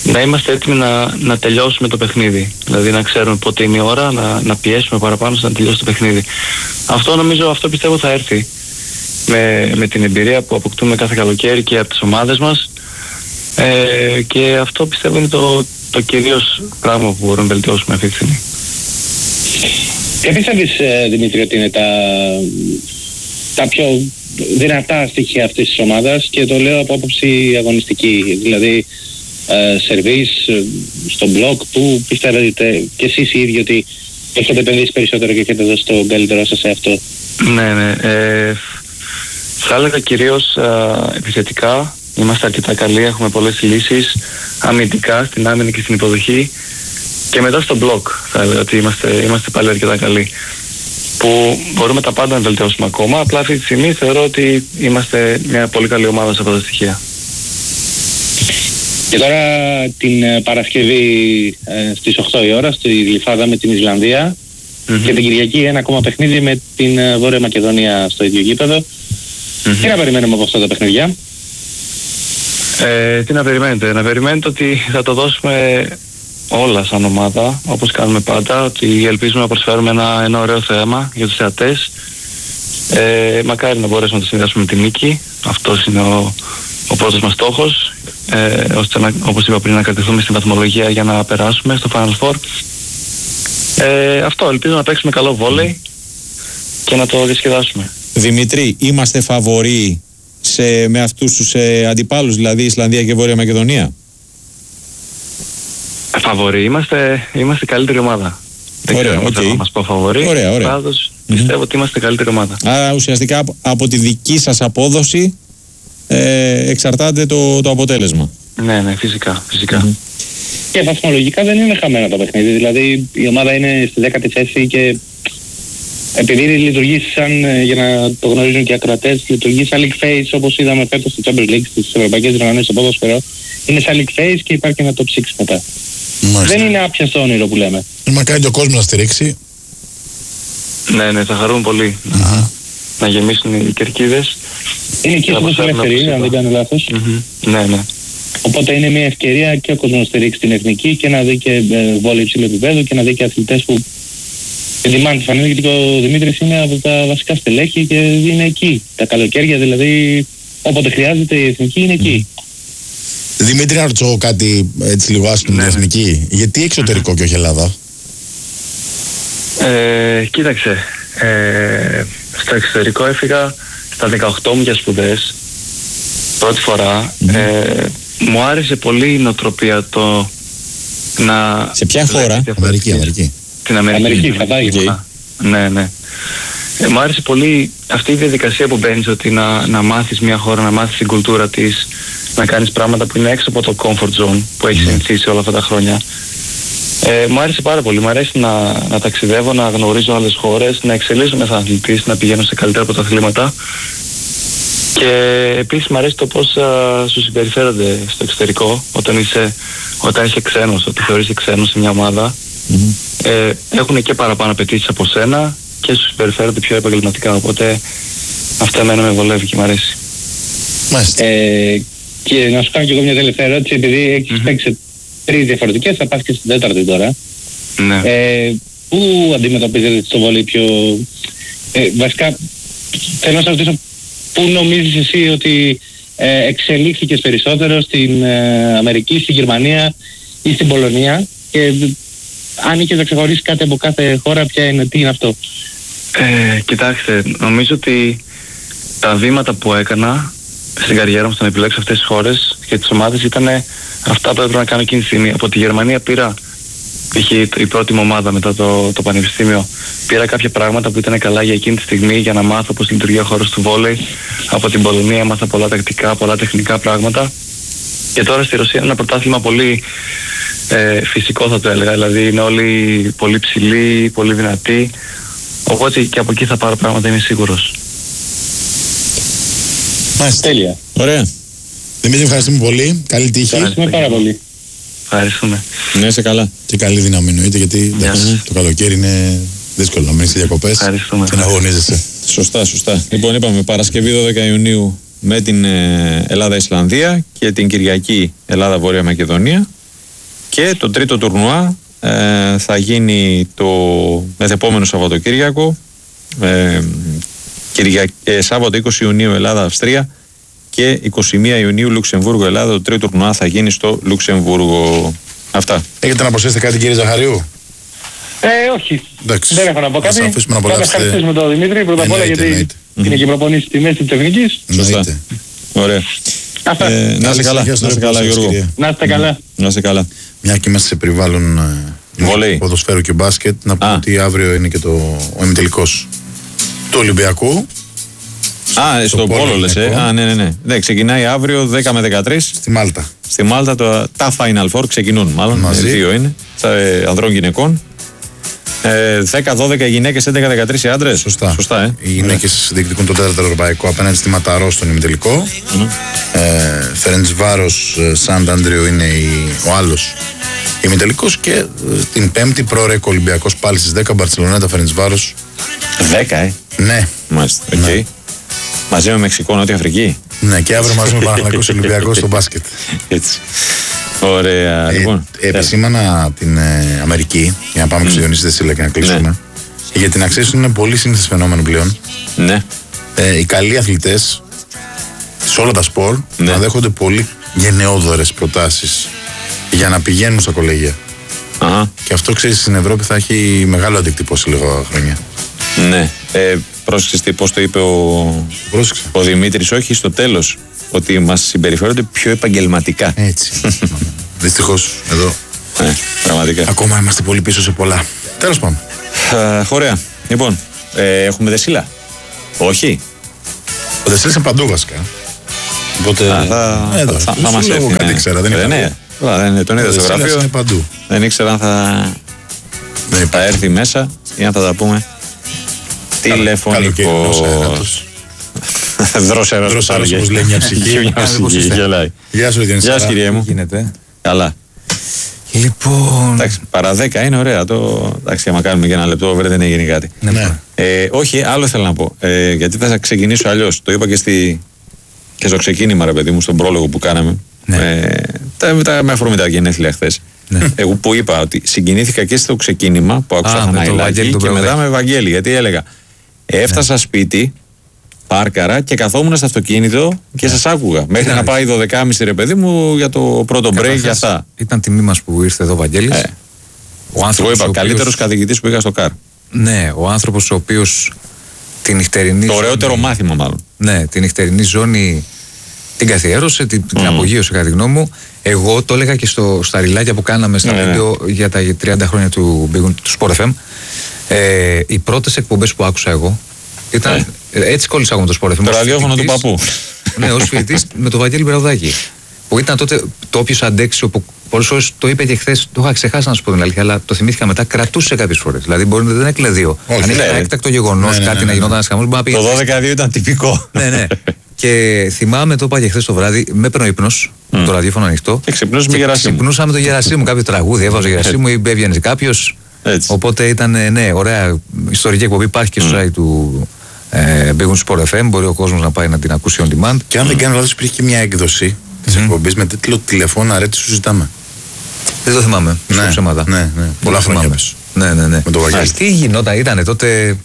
να είμαστε έτοιμοι να, να τελειώσουμε το παιχνίδι. Δηλαδή να ξέρουμε πότε είναι η ώρα, να, να πιέσουμε παραπάνω να τελειώσει το παιχνίδι. Αυτό νομίζω, αυτό πιστεύω θα έρθει με, με την εμπειρία που αποκτούμε κάθε καλοκαίρι και από τις ομάδες μας. Ε, και αυτό πιστεύω είναι το, το κυρίως πράγμα που μπορούμε να βελτιώσουμε αυτή τη στιγμή. Και πιστεύεις, Δημήτρη, ότι είναι τα, τα πιο δυνατά στοιχεία αυτής της ομάδας, και το λέω από άποψη αγωνιστική, δηλαδή ε, σερβίς, στο μπλοκ, που πιστεύετε και εσείς οι ίδιοι ότι έχετε επενδύσει περισσότερο και έχετε δώσει το καλύτερό σας σε αυτό? Ναι, ναι. Ε, θα έλεγα κυρίως ε, επιθετικά είμαστε αρκετά καλοί, έχουμε πολλές λύσεις αμυντικά, στην άμυνα και στην υποδοχή, και μετά στο μπλοκ θα έλεγα ότι είμαστε, είμαστε πάλι αρκετά καλοί, που μπορούμε τα πάντα να βελτιώσουμε ακόμα. Απλά αυτή τη στιγμή θεωρώ ότι είμαστε μια πολύ καλή ομάδα σε αυτά τα στοιχεία. Και τώρα την Παρασκευή ε, στις οκτώ η ώρα στη Γλυφάδα με την Ισλανδία, mm-hmm. και την Κυριακή ένα ακόμα παιχνίδι με την Βόρεια Μακεδονία στο ίδιο γήπεδο. Mm-hmm. Τι να περιμένουμε από αυτά τα παιχνίδια? Ε, τι να περιμένετε? Να περιμένετε ότι θα το δώσουμε όλα σαν ομάδα, όπως κάνουμε πάντα, ότι ελπίζουμε να προσφέρουμε ένα, ένα ωραίο θέαμα για τους θεατές. Ε, μακάρι να μπορέσουμε να το συνδυάσουμε με τη νίκη. Αυτός είναι ο, ο πρώτος μας στόχος, ε, ώστε να, όπως είπα πριν, να κρατηθούμε στην βαθμολογία για να περάσουμε στο Final Four. Ε, αυτό, ελπίζω να παίξουμε καλό βόλεϊ και να το διασκεδάσουμε. Δημήτρη, είμαστε φαβοροί σε, με αυτούς τους ε, αντιπάλους, δηλαδή Ισλανδία και Βόρεια Μακεδονία? Φαβοροί, είμαστε, είμαστε καλύτερη ομάδα. Δεν ωραία, ξέρω okay. να μας πω φαβοροί. Ωραία, ωραία. Πάντως πιστεύω mm-hmm. ότι είμαστε καλύτερη ομάδα. Άρα ουσιαστικά από, από τη δική σας απόδοση ε, εξαρτάται το, το αποτέλεσμα. Ναι, ναι, φυσικά, φυσικά. Mm-hmm. Και βαθμολογικά δεν είναι χαμένο το παιχνίδι. Δηλαδή η ομάδα είναι στη δέκατη θέση και επειδή λειτουργεί σαν, για να το γνωρίζουν και οι ακροατές, λειτουργεί σαν league phase, όπως είδαμε φέτος στο Champions League, στις ευρωπαϊκές διοργανώσεις στο ποδόσφαιρο. Είναι σαν league phase και υπάρχει ένα top έξι μετά. Μάλιστα. Δεν είναι άπιαστο όνειρο που λέμε. Μακάρι το κόσμο να στηρίξει. Ναι, ναι, θα χαρούν πολύ mm-hmm. να, να γεμίσουν οι κερκίδες. Είναι και η ελεύθερη, αν δεν κάνω λάθος. Mm-hmm. Ναι, ναι. Οπότε είναι μια ευκαιρία και ο κόσμος να στηρίξει την εθνική και να δει και ε, βόλεϊ υψηλού επίπεδου και να δει και αθλητές που ετοιμάνε τη φανέλα, γιατί ο Δημήτρης είναι από τα βασικά στελέχη και είναι εκεί. Τα καλοκαίρια δηλαδή, όποτε χρειάζεται η εθνική είναι εκεί. Δημήτρη, να ρωτήσω κάτι έτσι λίγο άσχημο, την εθνική. Γιατί εξωτερικό και όχι Ελλάδα? Ε, κοίταξε, ε, στο εξωτερικό έφυγα στα δεκαοκτώ μου για σπουδές, πρώτη φορά. Mm-hmm. Ε, μου άρεσε πολύ η νοοτροπία το να... Σε ποια χώρα? Αμερική, Αμερική. Την Αμερική. Αμερική, κατάγει. Ναι, ναι. Ε, μου άρεσε πολύ αυτή η διαδικασία που μπαίνεις, ότι να, να μάθεις μια χώρα, να μάθεις την κουλτούρα της, να κάνεις πράγματα που είναι έξω από το comfort zone που έχεις συνηθίσει όλα αυτά τα χρόνια. Ε, μου άρεσε πάρα πολύ. Μου αρέσει να, να ταξιδεύω, να γνωρίζω άλλες χώρες, να εξελίσσομαι σαν αθλητής, να πηγαίνω σε καλύτερα πρωταθλήματα. Και επίσης μου αρέσει το πώς α, σου συμπεριφέρονται στο εξωτερικό όταν είσαι, όταν είσαι ξένος, ότι θεωρείσαι ξένος σε μια ομάδα. Mm-hmm. Ε, έχουν και παραπάνω απαιτήσεις από σένα και σου συμπεριφέρονται πιο επαγγελματικά. Οπότε αυτό εμένα με βολεύει και μου αρέσει. Ε, και να σου κάνω και εγώ μια τελευταία ερώτηση, επειδή έχεις mm-hmm. παίξει τρεις διαφορετικές, θα πας και στην τέταρτη τώρα. Ναι. Ε, πού αντιμετωπίζετε στο βόλεϊ πιο... Ε, βασικά, θέλω να σας ρωτήσω, πού νομίζεις εσύ ότι ε, εξελίχθηκες περισσότερο, στην ε, Αμερική, στη Γερμανία ή στην Πολωνία, και αν είχες να ξεχωρίσεις κάτι από κάθε χώρα, ποια είναι, τι είναι αυτό? Ε, κοιτάξτε, νομίζω ότι τα βήματα που έκανα στην καριέρα μου στο να επιλέξω αυτές τις χώρες και τις ομάδες ήταν αυτά που έπρεπε να κάνω εκείνη τη στιγμή. Από τη Γερμανία πήρα, είχε η πρώτη μου ομάδα μετά το, το πανεπιστήμιο, πήρα κάποια πράγματα που ήταν καλά για εκείνη τη στιγμή, για να μάθω πώς λειτουργεί ο χώρος του βόλεϊ. Από την Πολωνία έμαθα πολλά τακτικά, πολλά τεχνικά πράγματα. Και τώρα στη Ρωσία είναι ένα πρωτάθλημα πολύ ε, φυσικό, θα το έλεγα. Δηλαδή είναι όλοι πολύ ψηλοί, πολύ δυνατοί. Οπότε και από εκεί θα πάρω πράγματα, είμαι σίγουρος. Μάλιστα. Τέλεια. Ωραία. Δημήτρη, ευχαριστούμε πολύ. Καλή τύχη. Ευχαριστούμε πάρα πολύ. Ευχαριστούμε. Ναι, είσαι καλά. Και καλή δύναμη εννοείται, γιατί yeah. το καλοκαίρι είναι δύσκολο να μείνεις σε διακοπές και να αγωνίζεσαι. Σωστά, σωστά. Λοιπόν, είπαμε Παρασκευή δώδεκα Ιουνίου με την Ελλάδα-Ισλανδία και την Κυριακή Ελλάδα-Βόρεια Μακεδονία. Και το τρίτο τουρνουά ε, θα γίνει το μεθεπόμενο Σαββατοκύριακο, ε, Κυρια... ε, Σάββατο είκοσι Ιουνίου Ελλάδα-Αυστρία και είκοσι μία Ιουνίου Λουξεμβούργο-Ελλάδα. Το τρίτο τουρνουά θα γίνει στο Λουξεμβούργο. Αυτά. Έχετε να προσθέσετε κάτι, κύριε Ζαχαρίου? Ε, όχι. Εντάξει. Δεν έχω να πω κάτι. Να αφήσουμε να Πάμε ευχαριστήσουμε τον Δημήτρη πρώτα απ' όλα, γιατί είναι και προπονήσει στη μέση της τεχνικής. Σωστά. Ωραία. Αυτά. Ε, να είστε καλά, να είστε καλά, Γιώργο. Να είστε καλά. Να είστε καλά. Μια και είμαστε σε περιβάλλον ε, ποδοσφαίρου και μπάσκετ, να πούμε ότι αύριο είναι και το, ο ημιτελικός του Ολυμπιακού. Α, στο πόλο λες, ε. Α, ναι, ναι, ναι. ναι. Ξεκινάει αύριο δέκα με δεκατρείς. Στη Μάλτα. Στη Μάλτα το, τα Final Four ξεκινούν, μάλλον. Μαζί. Δύο είναι. Τα, ε, ανδρών γυναικών. Ε, δέκα δώδεκα οι γυναίκες, έντεκα δεκατρείς οι άντρες. Σωστά. Σωστά ε. Οι γυναίκες διεκδικούν το τέταρτο ευρωπαϊκό απέναντι στη Ματαρό στον ημιτελικό. Mm. Ε, Φερεντσβάρος Σαντ Άντριο είναι η, ο άλλος ημιτελικός. Και ε, την Πέμπτη προρέκο Ολυμπιακός πάλι στις δέκα Μπαρτσελονέτα Φερεντσβάρος. δέκα, ε. Ναι. Μάλιστα. Okay. Ναι. Μαζί με Μεξικό, Νότια Αφρική. Ναι, και αύριο μαζί με Παναθηναϊκός Ολυμπιακός στο μπάσκετ. Έτσι. Ωραία. Ε, λοιπόν, επισήμανα την ε, Αμερική, για να πάμε mm. και στο Διονύση Δεσίλα και να κλείσουμε. Ναι. Γιατί να ξέρεις, είναι πολύ σύνηθες φαινόμενο πλέον. Ναι. Ε, οι καλοί αθλητές σε όλα τα σπορ ναι. να δέχονται πολύ γενναιόδορες προτάσεις για να πηγαίνουν στα κολέγια. Α. Και αυτό, ξέρεις, στην Ευρώπη θα έχει μεγάλο αντίκτυπο σε λίγα χρόνια. Ναι. Ε, πρόσεξε πώς το είπε ο, ο Δημήτρης, όχι στο τέλος, ότι μας συμπεριφέρονται πιο επαγγελματικά. Έτσι. Δυστυχώς εδώ. Ναι, πραγματικά. Ακόμα είμαστε πολύ πίσω σε πολλά. Τέλος πάντων. Ωραία. Λοιπόν, ε, έχουμε Δεσίλα. Όχι. Ο Δεσίλας είναι παντού βασικά. Οπότε. Α, θα, εδώ, θα, θα μας έρθει. Κάτι ξέρα, δεν είναι. Ναι, ναι, ναι, τον είδα στο γραφείο. Είναι παντού. Δεν ήξερα αν θα, δεν θα έρθει μέσα ή αν θα τα πούμε τηλεφωνικό. Δρόσερας. Δρόσερας, όπως λέει μια ψυχή. Γεια σου, Γεια σου, κύριε μου. Γίνεται. Καλά. Λοιπόν. Εντάξει, παρά δέκα είναι ωραία. Το... Εντάξει, άμα κάνουμε και ένα λεπτό, βέβαια δεν έγινε κάτι. Ναι. Ε, όχι, άλλο θέλω να πω. Ε, γιατί θα ξεκινήσω αλλιώς. Το είπα και, στη... και στο ξεκίνημα, ρε παιδί μου, στον πρόλογο που κάναμε. Ναι. Ε, τα, τα, με αφορμή τα γενέθλια χθες. Ναι. Εγώ που είπα ότι συγκινήθηκα και στο ξεκίνημα που άκουσα Θαναϊλάκη και μετά με Βαγγέλη. Γιατί έλεγα, έφτασα ναι. σπίτι, πάρκαρα και καθόμουν στο αυτοκίνητο και ναι. σας άκουγα. Μέχρι ήταν... να πάει δώδεκα και μισή ρε παιδί μου για το πρώτο break για αυτά. Ήταν τιμή μας που ήρθε εδώ ο Βαγγέλης. Ε. Ο άνθρωπος. Εγώ είπα, ο καλύτερος οποίος... καθηγητής που είχα στο ΚΑΡ. Ναι, ο άνθρωπος ο οποίος την νυχτερινή. Το ωραιότερο ζώνη... μάθημα, μάλλον. Ναι, την νυχτερινή ζώνη την καθιέρωσε, την, mm. την απογείωσε κατά τη γνώμη μου. Εγώ το έλεγα και στο, στα ριλάκια που κάναμε στα ναι, βίντεο ναι. για τα τριάντα χρόνια του, του Sport εφ εμ. Ε, οι πρώτες εκπομπές που άκουσα εγώ ήταν. Ε. Έτσι κόλλησα εγώ με το Sport εφ εμ. Το ραδιόφωνο του παππού. Ναι, ως φοιτητής με τον Βαγγέλη Μπραδάκη. Που ήταν τότε το όποιος αντέξει, όπου πολλές φορές το είπε και χθες, το είχα ξεχάσει να σου πω την αλήθεια, αλλά το θυμήθηκα μετά, κρατούσε κάποιες φορές. Δηλαδή μπορεί να δεν έκλαιγε δύο. Όχι, αν είχε ναι, ένα έκτακτο γεγονός, ναι, ναι, κάτι ναι, ναι. να γινόταν ένα χαμός, μπορεί να πει. Το δώδεκα δύο ήταν τυπικό. Ναι, ναι. Και θυμάμαι, το είπα και χθες το βράδυ, με έπαιρνε ο ύπνος, mm. με το ραδιόφωνο ανοιχτό. Και ξυπνούσε με Γερασίμου. Ξυπνούσα με το Γερασίμου, κάποιο τραγούδι, έβαζε Γερασίμου ή έβγαινε κάποιο. Οπότε ήταν, ναι, ωραία ιστορική εκπομπή. Υπάρχει και στο site του Big Win Sport εφ εμ. Μπορεί ο κόσμος να πάει να την ακούσει on demand. Και αν δεν κάνω λάθος, υπήρχε και μια έκδοση της εκπομπής με τίτλο «Τηλεφώνα αρέτη σου ζητάμε». Δεν το θυμάμαι. Ναι, ψέματα. Ναι, ναι. Πολλά χρόνια πες. Ναι, ναι, ναι. Με το Βαγγέλη. Τι γινόταν, ήταν τότε.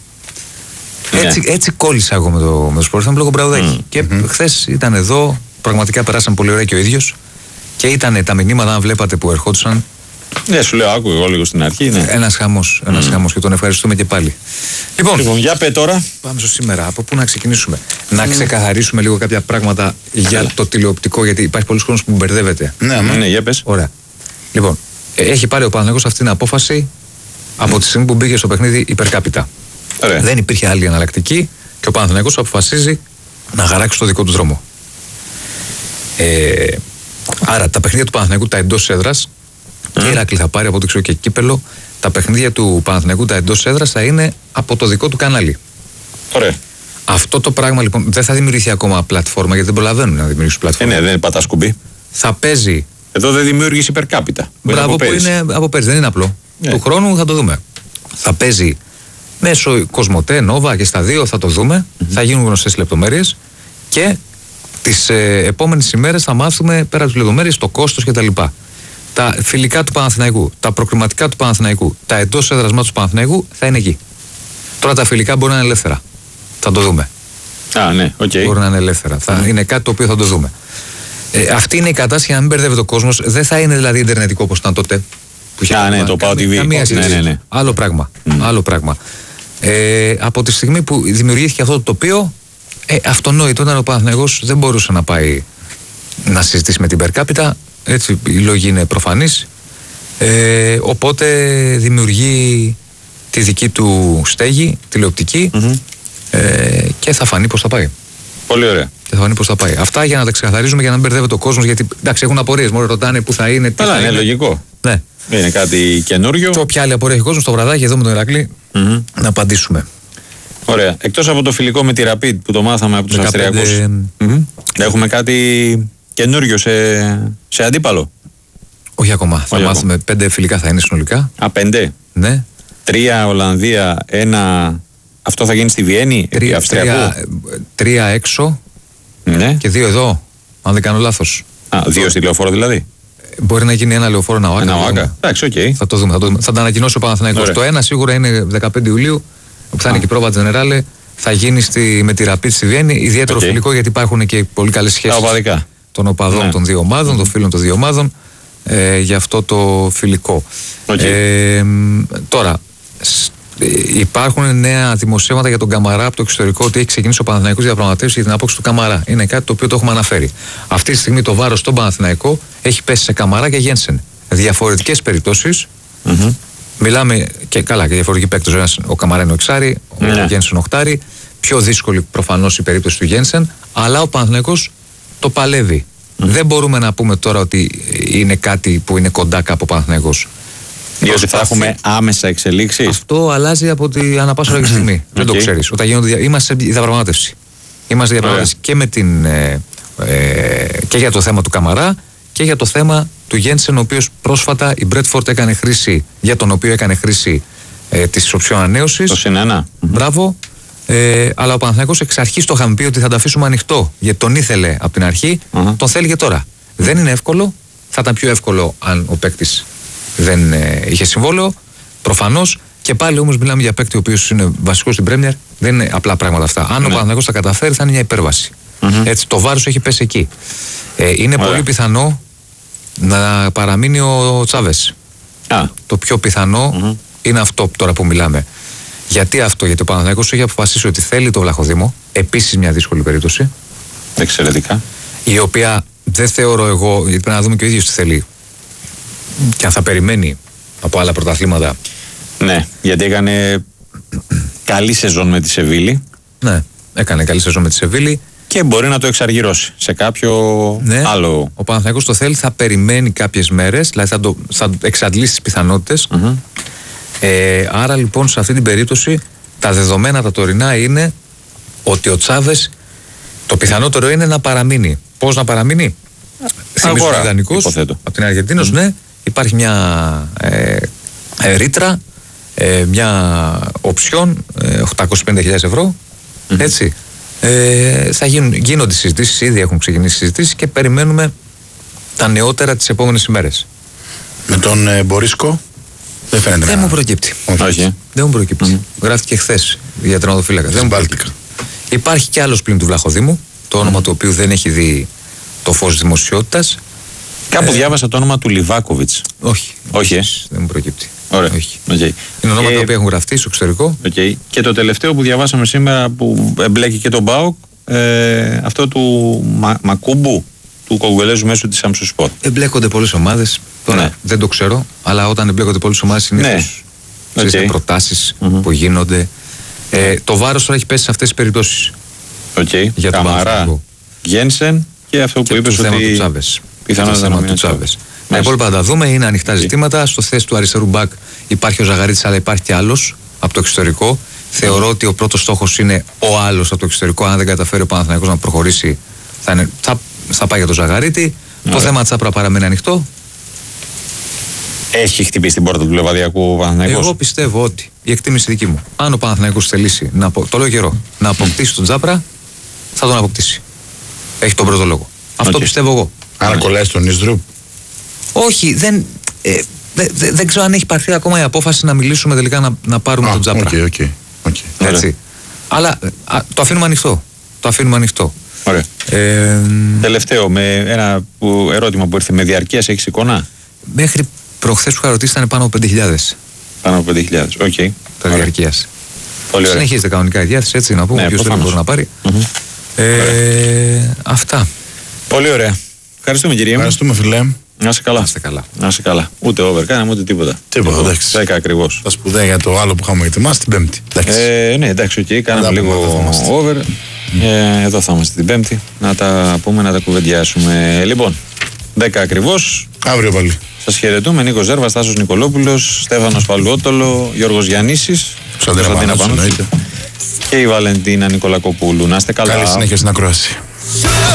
Έτσι, έτσι κόλλησα εγώ με το, με το Sport εφ εμ λόγω Μπραουδάκη. Mm. Και mm-hmm. χθες ήταν εδώ, πραγματικά περάσαν πολύ ωραία και ο ίδιος. Και ήταν τα μηνύματα, αν βλέπατε, που ερχόντουσαν. Ναι, σου λέω, άκουγα εγώ λίγο στην αρχή. Ναι. Ένας χαμός, ένας mm. χαμός και τον ευχαριστούμε και πάλι. Λοιπόν, λοιπόν για πέ τώρα. Πάμε στο σήμερα. Από πού να ξεκινήσουμε. Mm. Να ξεκαθαρίσουμε λίγο κάποια πράγματα για Έλα. το τηλεοπτικό, γιατί υπάρχει πολλοί κόσμος που μπερδεύεται. Ναι, ναι, ναι, για πες. Ωραία. Λοιπόν, έχει πάρει ο Παναθηναϊκός αυτή την απόφαση από τη στιγμή που μπήκε στο παιχνίδι υπερκάπιτα. Ωραία. Δεν υπήρχε άλλη εναλλακτική και ο Παναθηναϊκός αποφασίζει να χαράξει το δικό του δρόμο. Ε, άρα τα παιχνίδια του Παναθηναϊκού τα εντός έδρας mm. και η Ηράκλη θα πάρει από το ξέρω και κύπελο. Τα παιχνίδια του Παναθηναϊκού τα εντός έδρας θα είναι από το δικό του κανάλι. Ωραία. Αυτό το πράγμα λοιπόν δεν θα δημιουργηθεί ακόμα πλατφόρμα, γιατί δεν προλαβαίνουν να δημιουργήσουν πλατφόρμα. Ε, ναι, δεν πατάς κουμπί. Θα παίζει. Εδώ δεν δημιούργησε υπερκάπιτα. Μπράβο, που είναι από πέρυσι, δεν είναι απλό. Yeah. Του χρόνου θα το δούμε. Θα παίζει μέσω Κοσμοτέ, Νόβα και στα δύο θα το δούμε. Mm-hmm. Θα γίνουν γνωστές λεπτομέρειες και τις ε, επόμενες ημέρες θα μάθουμε πέρα από τις λεπτομέρειες το κόστος κτλ. τα φιλικά του Παναθηναϊκού, τα προκριματικά του Παναθηναϊκού, τα εντός έδρας μάτς του Παναθηναϊκού θα είναι εκεί. Τώρα τα φιλικά μπορεί να είναι ελεύθερα. Θα το δούμε. Α, ναι, οκ. Okay. Μπορεί να είναι ελεύθερα. Θα είναι κάτι το οποίο θα το δούμε. Ε, αυτή είναι η κατάσταση για να μην μπερδεύεται ο κόσμος. Δεν θα είναι δηλαδή ιντερνετικό όπως ήταν τότε. Που Α, ναι, το Πάο τι βι. Καμία ναι, ναι, ναι. Άλλο πράγμα. Mm. Άλλο πράγμα. Ε, από τη στιγμή που δημιουργήθηκε αυτό το τοπίο, ε, αυτονόητο ήταν ο Παναθηναϊκός δεν μπορούσε να πάει να συζητήσει με την Περκάπιτα. Έτσι, η λόγη είναι προφανής. Ε, οπότε δημιουργεί τη δική του στέγη, τηλεοπτική, mm-hmm. ε, και θα φανεί πώς θα πάει. Πολύ ωραία. Και θα φανεί πώς θα πάει. Αυτά για να τα ξεκαθαρίζουμε, για να μην μπερδεύεται ο κόσμος, γιατί εντάξει, έχουν απορίες. Μόνο ρωτάνε πού θα είναι. Τι Αλλά θα είναι, είναι λογικό. Ναι. Είναι κάτι καινούριο. Και όποια άλλη απορία έχει ο κόσμος, στο βραδάκι εδώ με τον Ηρακλή, mm-hmm. να απαντήσουμε. Ωραία. Εκτός από το φιλικό με τη Rapid που το μάθαμε από τους Αυστριακούς, mm-hmm. έχουμε κάτι καινούριο σε, σε αντίπαλο. Όχι ακόμα. Όχι θα ακόμα. Μάθουμε πέντε φιλικά θα είναι συνολικά. Α, πέντε. Ναι. Τρία Ολλανδία, ένα. Αυτό θα γίνει στη Βιέννη, τρία, Αυστριακού. Τρία, τρία έξω, ναι. Και δύο εδώ, αν δεν κάνω λάθος. Α, δύο στη Λεωφόρο δηλαδή. Μπορεί να γίνει ένα Λεωφόρο, ένα Οάκα. Ένα Οάκα. Εντάξει, οκ. Okay. Θα το δούμε. Θα, το δούμε. Θα τα ανακοινώσει ο Παναθηναϊκός. Το ένα σίγουρα είναι δεκαπέντε Ιουλίου, που θα είναι και η πρόβα Τζενεράλε. Θα γίνει στη, με τη Rapid στη Βιέννη. Ιδιαίτερο okay. φιλικό, γιατί υπάρχουν και πολύ καλές σχέσεις των οπαδών ναι. των δύο ομάδων, mm-hmm. των φίλων των δύο ομάδων. Ε, για αυτό το φιλικό. Okay. Ε, τώρα, υπάρχουν νέα δημοσίευματα για τον Καμαρά από το εξωτερικό, ότι έχει ξεκινήσει ο Παναθηναϊκός διαπραγματεύσεις για την απόκτηση του Καμαρά. Είναι κάτι το οποίο το έχουμε αναφέρει. Αυτή τη στιγμή το βάρος στον Παναθηναϊκό έχει πέσει σε Καμαρά και Γένσεν. Διαφορετικές περιπτώσεις. Mm-hmm. Μιλάμε και καλά και διαφορετικοί παίκτες. Ο Καμαρά είναι ο εξάρι, ο mm-hmm. Γένσεν οχτάρι. Πιο δύσκολη προφανώς η περίπτωση του Γένσεν, αλλά ο Παναθηναϊκός το παλεύει. Mm. Δεν μπορούμε να πούμε τώρα ότι είναι κάτι που είναι κοντά κάπου ο Παναθηναϊκός. Διότι θα έχουμε άμεσα εξελίξεις. Αυτό αλλάζει από τη ανά πάσα ώρα στιγμή. Okay. Δεν το ξέρεις. Όταν γίνονται, είμαστε σε διαπραγμάτευση. Είμαστε διαπραγμάτευση και, με την, ε, ε, και για το θέμα του Καμαρά και για το θέμα του Γένσεν, ο οποίος πρόσφατα η Μπρέτφορντ έκανε χρήση, για τον οποίο έκανε χρήση ε, της οψιόν ανανέωσης. Το συνένα. Μπράβο. Ε, αλλά ο Παναθηναϊκός εξ αρχής το είχαμε πει ότι θα τα αφήσουμε ανοιχτό, γιατί τον ήθελε από την αρχή, uh-huh. τον θέλει και τώρα. Uh-huh. Δεν είναι εύκολο, θα ήταν πιο εύκολο αν ο παίκτης δεν ε, είχε συμβόλαιο, προφανώς. Και πάλι όμως μιλάμε για παίκτη ο οποίος είναι βασικός στην Πρέμιερ, δεν είναι απλά πράγματα αυτά. Αν uh-huh. ο Παναθηναϊκός τα καταφέρει, θα είναι μια υπέρβαση. Uh-huh. Έτσι, το βάρος έχει πέσει εκεί. Ε, είναι uh-huh. πολύ πιθανό να παραμείνει ο Τσάβες. Uh-huh. Το πιο πιθανό uh-huh. είναι αυτό τώρα που μιλάμε. Γιατί αυτό, γιατί ο Παναθηναϊκός έχει αποφασίσει ότι θέλει το Βλαχοδήμο, επίσης μια δύσκολη περίπτωση. Εξαιρετικά. Η οποία δεν θεωρώ εγώ, γιατί πρέπει να δούμε και ο ίδιος τι θέλει και αν θα περιμένει από άλλα πρωταθλήματα. Ναι, γιατί έκανε καλή σεζόν με τη Σεβίλη. Ναι, έκανε καλή σεζόν με τη Σεβίλη. Και μπορεί να το εξαργυρώσει σε κάποιο ναι, άλλο. Ο Παναθηναϊκός το θέλει, θα περιμένει κάποιες μέρες, δηλαδή θα, το, θα εξαντλήσει τις πιθανότητες. Mm-hmm. Ε, άρα λοιπόν σε αυτή την περίπτωση τα δεδομένα τα τωρινά είναι ότι ο Τσάβες το πιθανότερο είναι να παραμείνει. Πώς να παραμείνει? Θυμίζω ο ιδανικός από την Αργεντίνος, mm. ναι, υπάρχει μια ε, ε, ρήτρα, ε, μια οψιόν ε, οκτακόσιες πενήντα χιλιάδες ευρώ, mm. έτσι. Ε, θα γίνουν, γίνονται συζητήσεις, ήδη έχουν ξεκινήσει συζητήσεις και περιμένουμε τα νεότερα τις επόμενες ημέρες. Με τον ε, Μπορίσκο δεν φαίνεται. Δεν να... μου προκύπτει. Όχι. Δεν μου προκύπτει. Mm. Γράφτηκε χθες για τερματοφύλακα. Δεν μου προκύπτει. Υπάρχει κι άλλος πλην του Βλαχοδήμου, το όνομα mm. του οποίου δεν έχει δει το φως της δημοσιότητας. Κάπου ε... διάβασα το όνομα του Λιβάκοβιτς. Όχι. Όχι, ε? Δεν μου προκύπτει. Ωραία. Όχι. Okay. Είναι ονόματα ε... που έχουν γραφτεί στο εξωτερικό. Okay. Και το τελευταίο που διαβάσαμε σήμερα που εμπλέκει και τον ΠΑΟΚ, ε, αυτό του Μα... Μακούμπου, του Κογκολέζου μέσω της Αμσοσπορ. Εμπλέκονται πολλές ομάδες. Τώρα ναι. δεν το ξέρω, αλλά όταν εμπλέκονται πολλές ομάδες συνήθως ναι. okay. προτάσεις mm-hmm. που γίνονται. Ε, το βάρος τώρα έχει πέσει σε αυτές τις περιπτώσεις. Okay. Για τον Καμαρά, Γένσεν και αυτό που είπες ότι... θέμα του Τσάβες. Πιθανόν το θέμα του Τσάβες. Τα υπόλοιπα να τα δούμε, είναι ανοιχτά okay. ζητήματα. Στο θέση του αριστερού μπακ υπάρχει ο Ζαγαρίτης, αλλά υπάρχει και άλλος από το εξωτερικό. Mm. Θεωρώ ότι ο πρώτος στόχος είναι ο άλλος από το εξωτερικό. Αν δεν καταφέρει ο Παναθηναϊκός να προχωρήσει, θα, είναι, θα, θα πάει για τον Ζαγαρίτη. Mm. Το θέμα Τσάπρα παραμένει ανοιχτό. Έχει χτυπήσει την πόρτα του Λεβαδιακού ο Παναθηναϊκός. Εγώ πιστεύω ότι η εκτίμηση δική μου, αν ο Παναθηναϊκός θελήσει, να, το λέω καιρό, να αποκτήσει τον Τσάπρα, θα τον αποκτήσει. Έχει τον πρώτο λόγο. Αυτό okay. πιστεύω εγώ. Άρα okay. κολλάει στον Ισδρουπ. Όχι, δεν, ε, δε, δε, δεν ξέρω αν έχει πάρθει ακόμα η απόφαση να μιλήσουμε τελικά να, να πάρουμε Α, τον Τζάπρα. Okay, okay, okay. Έτσι. Αλλά α, το αφήνουμε ανοιχτό. Το αφήνουμε ανοιχτό. Ωραία. Ε, Τελευταίο, με ένα που, ερώτημα που ήρθε με διαρκείας, έχεις εικόνα? Μέχρι προχθές που είχα ρωτήσει ήταν πάνω από πέντε χιλιάδες. Πάνω από πέντε χιλιάδες, οκ. Okay. Τα διαρκείας. Πολύ ωραία. Συνεχίζεται κανονικά η διάθεση, έτσι να πούμε. Ναι, Ποιος δεν μπορεί να πάρει. Mm-hmm. Ε, αυτά. Πολύ ωραία. Ευχαριστούμε, κυρία μου. Ευχαριστούμε, φιλέ. Να είσαι καλά. Να είστε καλά. Να είσαι καλά. Ούτε over κάναμε ούτε τίποτα. Τίποτα, εντάξει. δέκα ακριβώς. Τα σπουδαία για το άλλο που είχαμε ετοιμάσει την Πέμπτη. Ε, ναι, εντάξει, οκ. Okay. Κάναμε λίγο over. Ε, εδώ θα είμαστε την Πέμπτη. Να τα πούμε, να τα κουβεντιάσουμε. Λοιπόν, δέκα ακριβώς. Αύριο πάλι. Σας χαιρετούμε. Νίκος Ζέρβας, Τάσος Νικολόπουλος, Στέφανος Παλουότολο, Γιώργος Γιαννίσης, Κωνσταντίνα Πανούση και η Βαλεντίνα Νικολακοπούλου. Να είστε καλά. Καλή συνέχεια στην ακρόαση.